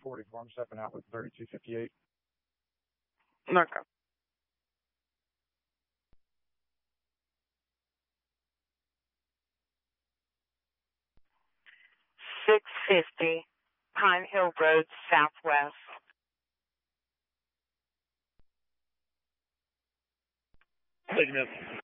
44. I'm stepping out with 3258. Okay. 650 Pine Hill Road Southwest. Taking it.